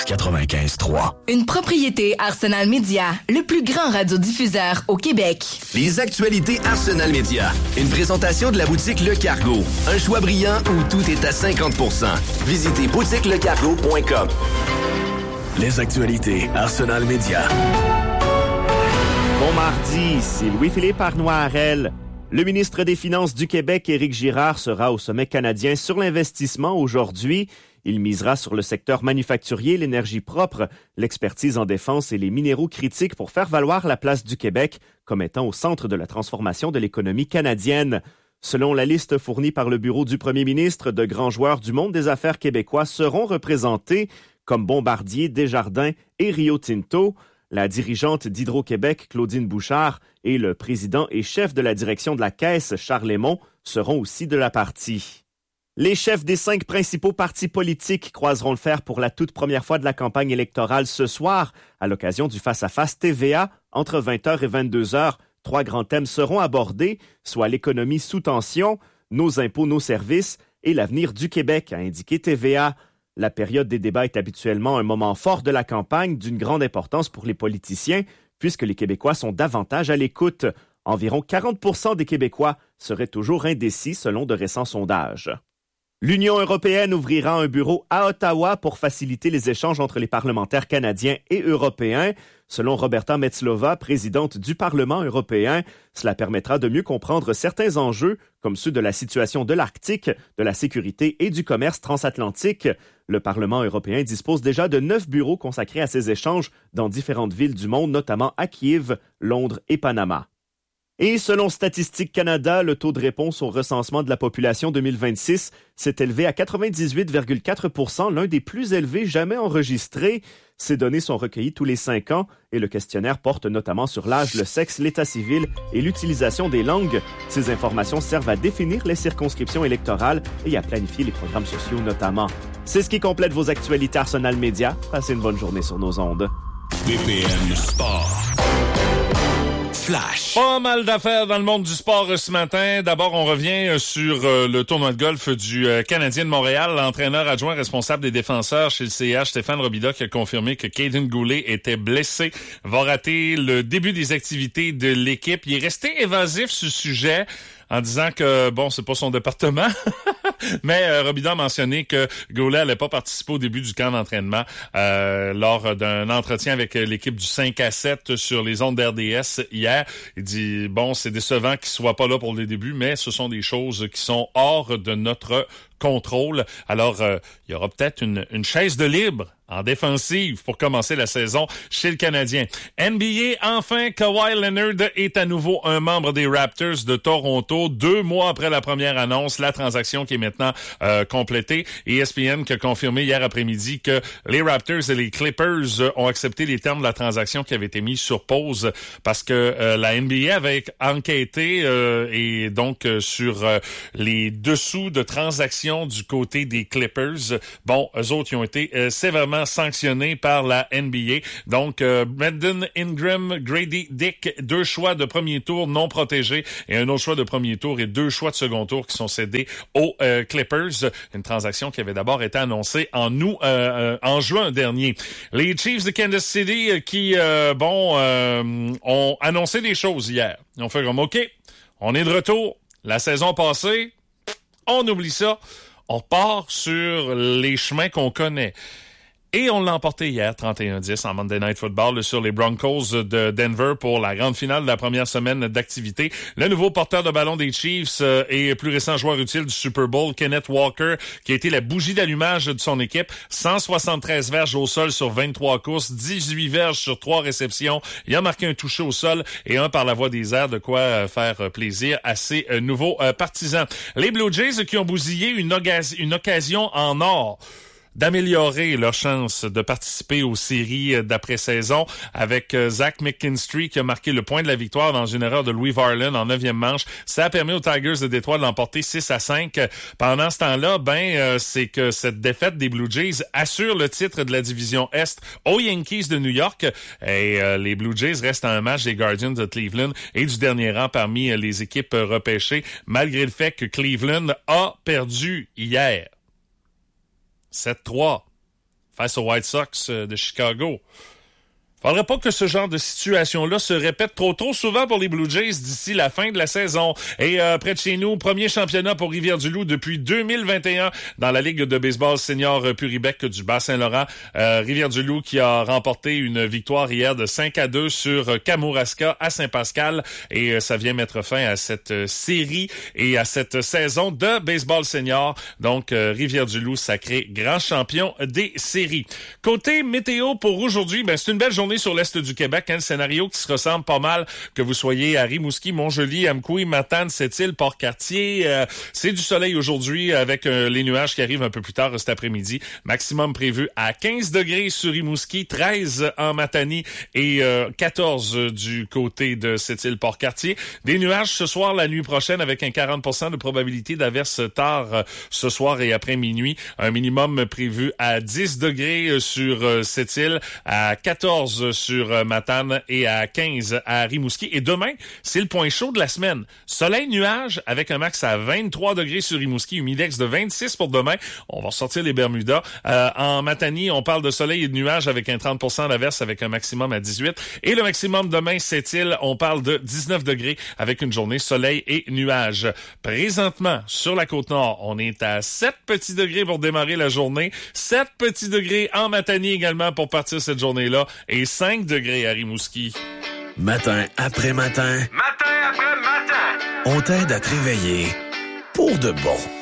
95.3. Une propriété Arsenal Media, le plus grand radiodiffuseur au Québec. Les actualités Arsenal Media. Une présentation de la boutique Le Cargo. Un choix brillant où tout est à 50%. Visitez boutiquelecargo.com. Les actualités Arsenal Media. Bon mardi, c'est Louis-Philippe Arnois-Harel. Le ministre des Finances du Québec, Éric Girard, sera au sommet canadien sur l'investissement aujourd'hui. Il misera sur le secteur manufacturier, l'énergie propre, l'expertise en défense et les minéraux critiques pour faire valoir la place du Québec comme étant au centre de la transformation de l'économie canadienne. Selon la liste fournie par le bureau du premier ministre, de grands joueurs du monde des affaires québécois seront représentés, comme Bombardier, Desjardins et Rio Tinto. La dirigeante d'Hydro-Québec, Claudine Bouchard, et le président et chef de la direction de la Caisse, Charles Lemont, seront aussi de la partie. Les chefs des 5 principaux partis politiques croiseront le fer pour la toute première fois de la campagne électorale ce soir, à l'occasion du face-à-face TVA, entre 20h et 22h. 3 grands thèmes seront abordés, soit l'économie sous tension, nos impôts, nos services et l'avenir du Québec, a indiqué TVA. La période des débats est habituellement un moment fort de la campagne, d'une grande importance pour les politiciens, puisque les Québécois sont davantage à l'écoute. Environ 40% des Québécois seraient toujours indécis selon de récents sondages. L'Union européenne ouvrira un bureau à Ottawa pour faciliter les échanges entre les parlementaires canadiens et européens. Selon Roberta Metslova, présidente du Parlement européen, cela permettra de mieux comprendre certains enjeux, comme ceux de la situation de l'Arctique, de la sécurité et du commerce transatlantique. Le Parlement européen dispose déjà de 9 bureaux consacrés à ces échanges dans différentes villes du monde, notamment à Kiev, Londres et Panama. Et selon Statistique Canada, le taux de réponse au recensement de la population 2026 s'est élevé à 98,4 %, l'un des plus élevés jamais enregistrés. Ces données sont recueillies tous les 5 ans et le questionnaire porte notamment sur l'âge, le sexe, l'état civil et l'utilisation des langues. Ces informations servent à définir les circonscriptions électorales et à planifier les programmes sociaux notamment. C'est ce qui complète vos actualités Arsenal Media. Passez une bonne journée sur nos ondes. BPM Sport. Flash. Pas mal d'affaires dans le monde du sport ce matin. D'abord, on revient sur le tournoi de golf du Canadien de Montréal. L'entraîneur adjoint responsable des défenseurs chez le CH, Stéphane Robidas, qui a confirmé que Caden Goulet était blessé, va rater le début des activités de l'équipe. Il est resté évasif sur ce sujet en disant que, bon, c'est pas son département. Mais Robidas a mentionné que Goulet n'allait pas participer au début du camp d'entraînement lors d'un entretien avec l'équipe du 5 à 7 sur les ondes d'RDS hier. Il dit, bon, c'est décevant qu'il soit pas là pour le début, mais ce sont des choses qui sont hors de notre contrôle. Alors, il y aura peut-être une chaise de libre en défensive pour commencer la saison chez le Canadien. NBA, enfin, Kawhi Leonard est à nouveau un membre des Raptors de Toronto. 2 mois après la première annonce, la transaction qui est maintenant complétée. ESPN qui a confirmé hier après-midi que les Raptors et les Clippers ont accepté les termes de la transaction qui avait été mise sur pause parce que la NBA avait enquêté et donc sur les dessous de transactions du côté des Clippers. Bon, eux autres, ils ont été sévèrement sanctionnés par la NBA. Donc, Brandon Ingram, Grady Dick, 2 choix de premier tour non protégés et un autre choix de premier tour et 2 choix de second tour qui sont cédés aux Clippers. Une transaction qui avait d'abord été annoncée en juin dernier. Les Chiefs de Kansas City qui, ont annoncé des choses hier. Ils ont fait comme, OK, on est de retour. La saison passée, on oublie ça. On part sur les chemins qu'on connaît. Et on l'a emporté hier, 31-10, en Monday Night Football, sur les Broncos de Denver pour la grande finale de la première semaine d'activité. Le nouveau porteur de ballon des Chiefs et plus récent joueur utile du Super Bowl, Kenneth Walker, qui a été la bougie d'allumage de son équipe. 173 verges au sol sur 23 courses, 18 verges sur 3 réceptions. Il a marqué un touché au sol et un par la voie des airs, de quoi faire plaisir à ses nouveaux partisans. Les Blue Jays qui ont bousillé une occasion en or d'améliorer leur chance de participer aux séries d'après-saison avec Zach McKinstry qui a marqué le point de la victoire dans une erreur de Louis Varland en 9e manche. Ça a permis aux Tigers de Détroit de l'emporter 6-5. Pendant ce temps-là, c'est que cette défaite des Blue Jays assure le titre de la division Est aux Yankees de New York. Et les Blue Jays restent à un match des Guardians de Cleveland et du dernier rang parmi les équipes repêchées, malgré le fait que Cleveland a perdu hier. 7-3 face aux White Sox de Chicago. Faudrait pas que ce genre de situation-là se répète trop souvent pour les Blue Jays d'ici la fin de la saison. Et près de chez nous, premier championnat pour Rivière-du-Loup depuis 2021 dans la Ligue de baseball senior Puribec du Bas-Saint-Laurent. Rivière-du-Loup qui a remporté une victoire hier de 5-2 sur Kamouraska à Saint-Pascal. Et ça vient mettre fin à cette série et à cette saison de baseball senior. Donc, Rivière-du-Loup sacré grand champion des séries. Côté météo pour aujourd'hui, c'est une belle journée sur l'est du Québec, le scénario qui se ressemble pas mal, que vous soyez à Rimouski, Montjoly, Amkoui, Matane, Sept-Îles, Port-Cartier. C'est du soleil aujourd'hui avec les nuages qui arrivent un peu plus tard cet après-midi. Maximum prévu à 15 degrés sur Rimouski, 13 en Matanie et 14 du côté de Sept-Îles, Port-Cartier. Des nuages ce soir, la nuit prochaine avec un 40% de probabilité d'averse tard ce soir et après minuit. Un minimum prévu à 10 degrés sur Sept-Îles, à 14 sur Matane et à 15 à Rimouski. Et demain, c'est le point chaud de la semaine. Soleil, nuage avec un max à 23 degrés sur Rimouski, humidex de 26 pour demain. On va sortir les Bermudas. En Matanie, on parle de soleil et de nuages avec un 30% d'averse avec un maximum à 18. Et le maximum demain, Sept-Îles, on parle de 19 degrés avec une journée soleil et nuages. Présentement, sur la Côte-Nord, on est à 7 petits degrés pour démarrer la journée. 7 petits degrés en Matanie également pour partir cette journée-là. Et 5 degrés à Rimouski. Matin après matin. Matin après matin. On t'aide à te réveiller pour de bon.